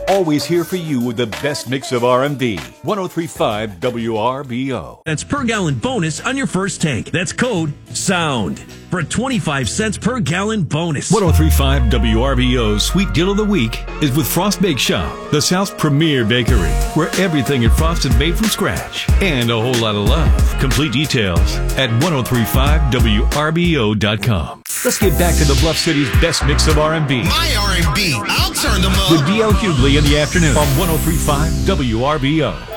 always here for you with the best mix of R&B. 103.5 WRBO. That's per gallon bonus on your first tank. That's code SOUND for a 25 cents per gallon bonus. 103.5 WRBO's Sweet Deal of the Week is with Frost Bake Shop, the South's premier bakery, where everything at Frost is made from scratch and a whole lot of love. Complete details at 1035WRBO.com. Let's get back to the Bluff City's best mix of R&B. My R&B. I'll turn them up. With D.L. Hughley in the afternoon on 103.5 WRBO.